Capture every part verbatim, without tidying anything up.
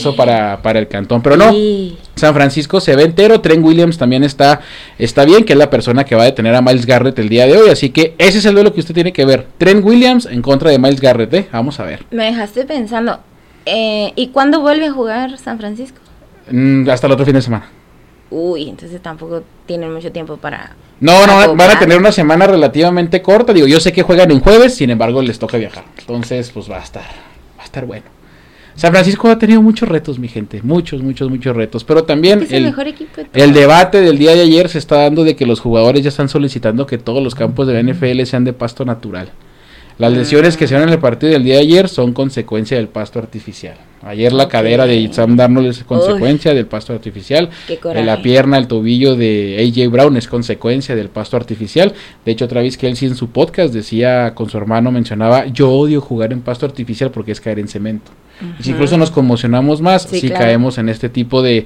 eso para, para el Cantón, pero no, Sí. San Francisco se ve entero. Trent Williams también está, está bien, que es la persona que va a detener a Myles Garrett el día de hoy, así que ese es el duelo que usted tiene que ver, Trent Williams en contra de Myles Garrett, ¿eh? Vamos a ver. Me dejaste pensando, eh, ¿y cuándo vuelve a jugar San Francisco? Mm, hasta el otro fin de semana. Uy, entonces tampoco tienen mucho tiempo para... No, no, acoplar. van a tener una semana relativamente corta, digo, yo sé que juegan en jueves, sin embargo les toca viajar, entonces pues va a estar, va a estar bueno. San Francisco ha tenido muchos retos, mi gente, muchos, muchos, muchos retos, pero también Es el, el, mejor equipo de todos. el debate del día de ayer se está dando de que los jugadores ya están solicitando que todos los campos de la N F L sean de pasto natural. Las lesiones que se dieron en el partido del día de ayer son consecuencia del pasto artificial. Ayer la Ok. cadera de Sam Darnold es consecuencia Uy. del pasto artificial. Qué coraje. La pierna, el tobillo de A J Brown es consecuencia del pasto artificial. De hecho, Travis Kelce en su podcast decía, con su hermano mencionaba, yo odio jugar en pasto artificial porque es caer en cemento. Uh-huh. Y si incluso nos conmocionamos más sí, si claro. caemos en este tipo de,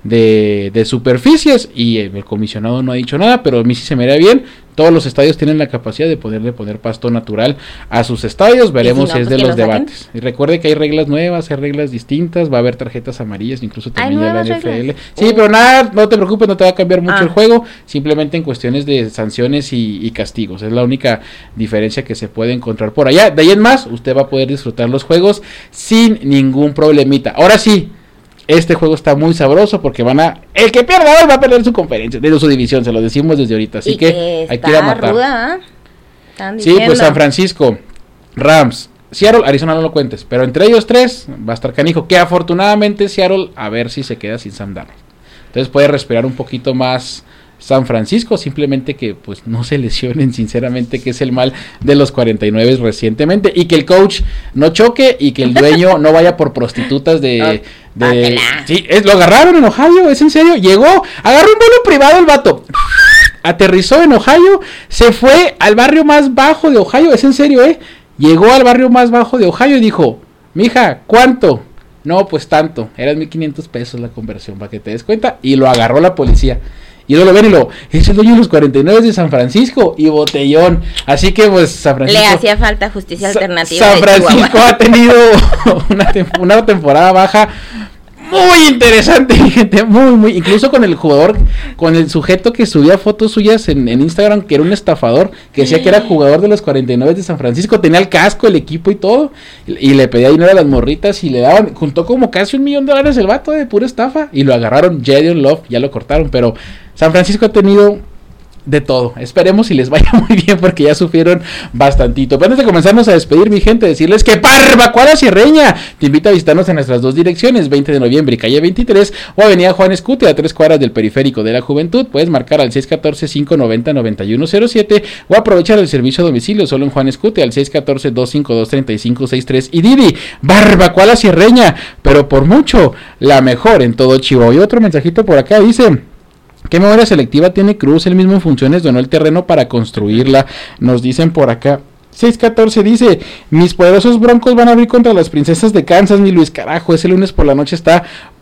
de, de superficies. Y el comisionado no ha dicho nada, pero a mí sí se me haría bien. Todos los estadios tienen la capacidad de poderle poner pasto natural a sus estadios. Veremos si, no, si es pues de los debates. Saquen. Y recuerde que hay reglas nuevas, hay reglas distintas. Va a haber tarjetas amarillas, incluso también ya la N F L. Reglas? Sí, uh. pero nada, no te preocupes, no te va a cambiar mucho ah. el juego. Simplemente en cuestiones de sanciones y, y castigos. Es la única diferencia que se puede encontrar por allá. De ahí en más, usted va a poder disfrutar los juegos sin ningún problemita. Ahora sí. Este juego está muy sabroso porque van a... El que pierda hoy va a perder su conferencia, de su división, se lo decimos desde ahorita. Así que, que hay que ir a matar. Ruda, sí, pues San Francisco, Rams, Seattle, Arizona no lo cuentes, pero entre ellos tres va a estar canijo. Que afortunadamente Seattle, a ver si se queda sin Sam Darnold. Entonces puede respirar un poquito más San Francisco, simplemente que pues no se lesionen, sinceramente, que es el mal de los cuarenta y nueve recientemente, y que el coach no choque y que el dueño no vaya por prostitutas de... de sí, es, lo agarraron en Ohio, es en serio, llegó, agarró un vuelo privado el vato, aterrizó en Ohio, se fue al barrio más bajo de Ohio, es en serio, eh, llegó al barrio más bajo de Ohio y dijo, mija, ¿cuánto? No, pues tanto, eran mil quinientos pesos la conversión, para que te des cuenta, y lo agarró la policía. Y luego lo ven y lo, es el dueño de los cuarenta y nueve de San Francisco y botellón. Así que pues San Francisco... Le hacía falta justicia Sa- alternativa. San Francisco ha tenido una, tem- una temporada baja muy interesante, gente, muy, muy, incluso con el jugador, con el sujeto que subía fotos suyas en, en Instagram, que era un estafador, que decía que era jugador de los cuarenta y nueve de San Francisco, tenía el casco, el equipo y todo, y, y le pedía dinero a las morritas y le daban, juntó como casi un millón de dólares el vato de pura estafa, y lo agarraron. Jadon Love, ya lo cortaron, pero San Francisco ha tenido de todo. Esperemos y les vaya muy bien porque ya sufrieron bastantito. Pero antes de comenzarnos a despedir, mi gente, decirles que Barbacoa La Sierreña te invita a visitarnos en nuestras dos direcciones, veinte de noviembre, calle veintitrés, o avenida Juan Escute, a tres cuadras del Periférico de la Juventud. Puedes marcar al seis uno cuatro, cinco nueve cero, nueve uno cero siete o aprovechar el servicio a domicilio solo en Juan Escute al seis uno cuatro, dos cinco dos, tres cinco seis tres. Y Didi, Barbacoa La Sierreña, pero por mucho la mejor en todo Chihuahua. Y otro mensajito por acá dice: ¿qué memoria selectiva tiene Cruz? Él mismo en funciones donó el terreno para construirla. Nos dicen por acá. seis catorce dice: mis poderosos Broncos van a abrir contra las princesas de Kansas, mi Luis, carajo, ese lunes por la noche está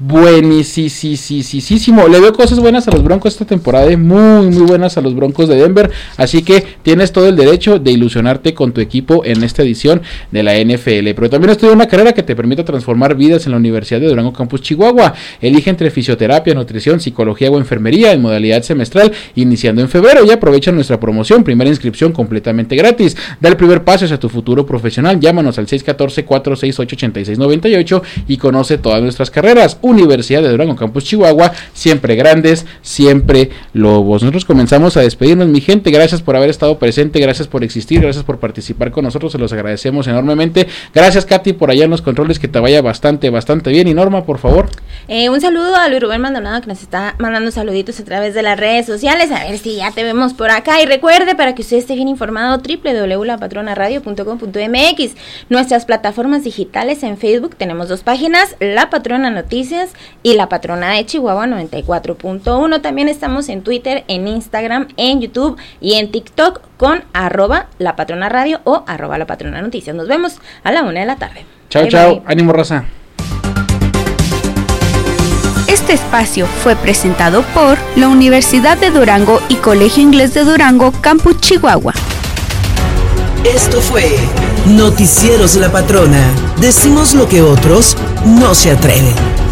buenísimo. Le veo cosas buenas a los Broncos esta temporada, eh, muy muy buenas a los Broncos de Denver, así que tienes todo el derecho de ilusionarte con tu equipo en esta edición de la N F L. Pero también estudia una carrera que te permita transformar vidas en la Universidad de Durango Campus Chihuahua. Elige entre fisioterapia, nutrición, psicología o enfermería en modalidad semestral, iniciando en febrero, y aprovecha nuestra promoción, primera inscripción completamente gratis. Da el primer paso hacia tu futuro profesional. Llámanos al seis uno cuatro, cuatro seis ocho, ocho seis nueve ocho y conoce todas nuestras carreras. Universidad de Durango Campus Chihuahua, siempre grandes, siempre lobos. Nosotros comenzamos a despedirnos, mi gente. Gracias por haber estado presente, gracias por existir, gracias por participar con nosotros, se los agradecemos enormemente. Gracias, Katy, por allá en los controles, que te vaya bastante, bastante bien. Y Norma, por favor. Eh, un saludo a Luis Rubén Maldonado, que nos está mandando saluditos a través de las redes sociales, a ver si ya te vemos por acá. Y recuerde, para que usted esté bien informado, doble u doble u doble u punto la patrona radio punto com punto m x. Nuestras plataformas digitales en Facebook, tenemos dos páginas, La Patrona Noticias y La Patrona de Chihuahua noventa y cuatro punto uno. También estamos en Twitter, en Instagram, en YouTube y en TikTok con arroba La Patrona Radio o arroba La Patrona Noticias. Nos vemos a la una de la tarde. Chao, bye, chao. Bye. Ánimo, raza. Este espacio fue presentado por la Universidad de Durango y Colegio Inglés de Durango, Campus Chihuahua. Esto fue Noticieros La Patrona. Decimos lo que otros no se atreven.